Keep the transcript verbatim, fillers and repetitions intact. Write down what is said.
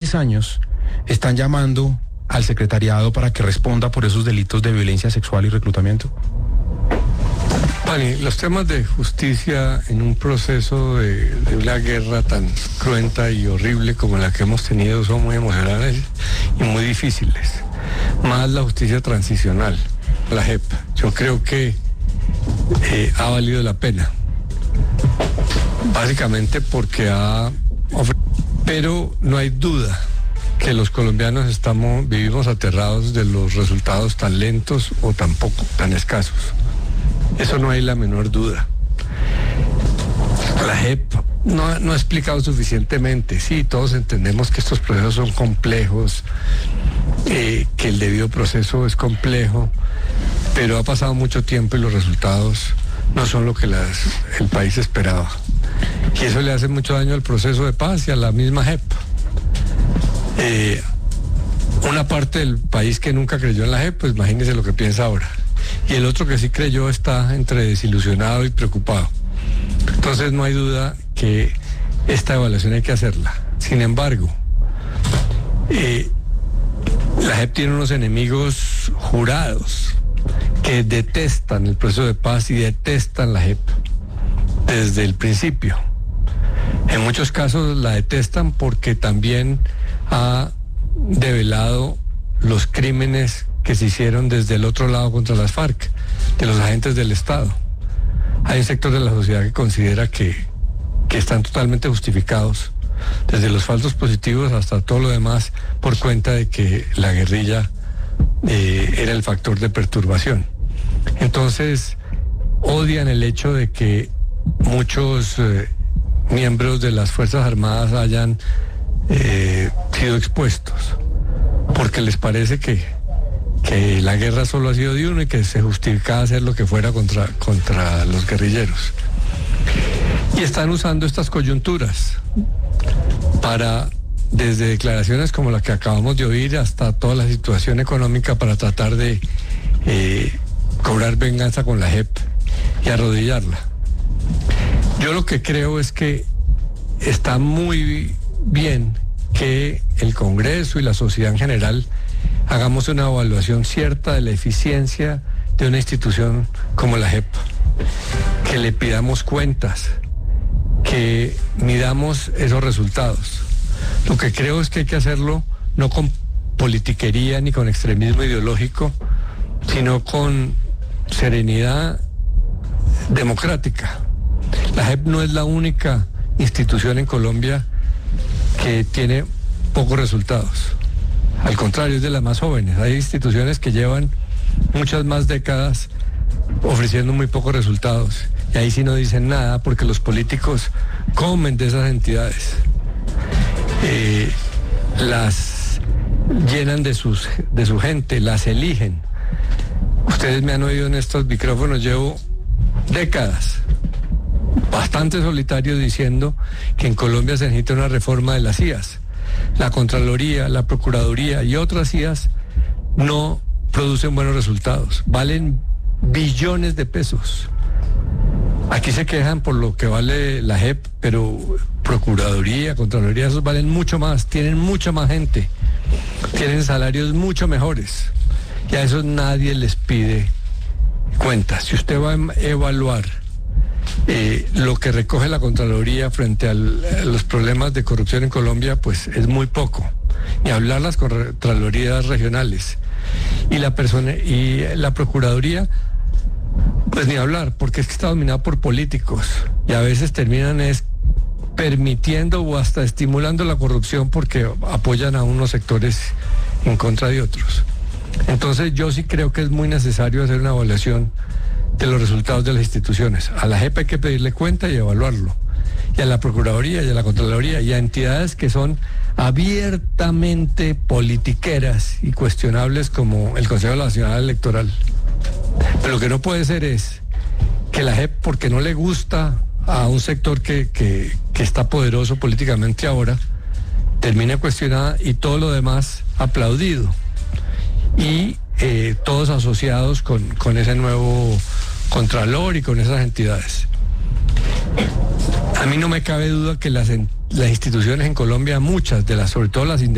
seis años están llamando al secretariado para que responda por esos delitos de violencia sexual y reclutamiento? Pani, los temas de justicia en un proceso de, de una guerra tan cruenta y horrible como la que hemos tenido son muy emocionales y muy difíciles. Más la justicia transicional, la J E P. Yo creo que eh, ha valido la pena. Básicamente porque ha... Pero no hay duda que los colombianos estamos, vivimos aterrados de los resultados tan lentos o tan poco, tan escasos. Eso no hay la menor duda. La J E P no, no ha explicado suficientemente. Sí, todos entendemos que estos procesos son complejos, eh, que el debido proceso es complejo, pero ha pasado mucho tiempo y los resultados no son lo que las, el país esperaba. Y eso le hace mucho daño al proceso de paz y a la misma J E P. Eh, una parte del país que nunca creyó en la J E P, pues imagínense lo que piensa ahora. Y el otro que sí creyó está entre desilusionado y preocupado. Entonces no hay duda que esta evaluación hay que hacerla. Sin embargo, eh, la J E P tiene unos enemigos jurados que detestan el proceso de paz y detestan la J E P desde el principio. En muchos casos la detestan porque también ha develado los crímenes que se hicieron desde el otro lado contra las FARC, de los agentes del Estado. Hay un sector de la sociedad que considera que, que están totalmente justificados, desde los falsos positivos hasta todo lo demás, por cuenta de que la guerrilla eh, era el factor de perturbación. Entonces, odian el hecho de que muchos eh, miembros de las Fuerzas Armadas hayan eh, sido expuestos, porque les parece que que la guerra solo ha sido de uno y que se justificaba hacer lo que fuera contra, contra los guerrilleros. Y están usando estas coyunturas para, desde declaraciones como la que acabamos de oír hasta toda la situación económica, para tratar de eh, cobrar venganza con la J E P y arrodillarla. Yo lo que creo es que está muy bien que el Congreso y la sociedad en general hagamos una evaluación cierta de la eficiencia de una institución como la J E P, que le pidamos cuentas, que midamos esos resultados. Lo que creo es que hay que hacerlo no con politiquería ni con extremismo ideológico, sino con serenidad democrática. La J E P no es la única institución en Colombia que tiene pocos resultados. Al contrario, es de las más jóvenes. Hay instituciones que llevan muchas más décadas ofreciendo muy pocos resultados. Y ahí sí no dicen nada porque los políticos comen de esas entidades. Eh, las llenan de, sus, de su gente, las eligen. Ustedes me han oído en estos micrófonos, llevo décadas, bastante solitario, diciendo que en Colombia se necesita una reforma de las I A S. La Contraloría, la Procuraduría y otras I A S no producen buenos resultados, valen billones de pesos. Aquí se quejan por lo que vale la J E P, pero Procuraduría, Contraloría, esos valen mucho más, tienen mucha más gente, tienen salarios mucho mejores, y a esos nadie les pide cuentas. Si usted va a evaluar Eh, lo que recoge la Contraloría frente al, a los problemas de corrupción en Colombia, pues es muy poco. Ni hablar las Contralorías regionales. Y la persona y la Procuraduría, pues ni hablar, porque es que está dominada por políticos. Y a veces terminan es permitiendo o hasta estimulando la corrupción porque apoyan a unos sectores en contra de otros. Entonces yo sí creo que es muy necesario hacer una evaluación de los resultados de las instituciones. A la J E P hay que pedirle cuenta y evaluarlo. Y a la Procuraduría y a la Contraloría y a entidades que son abiertamente politiqueras y cuestionables como el Consejo Nacional Electoral. Pero lo que no puede ser es que la J E P, porque no le gusta a un sector que, que, que está poderoso políticamente ahora, termine cuestionada y todo lo demás aplaudido. Y eh, todos asociados con, con ese nuevo Contralor y con esas entidades. A mí no me cabe duda que las, las instituciones en Colombia, muchas de las, sobre todo las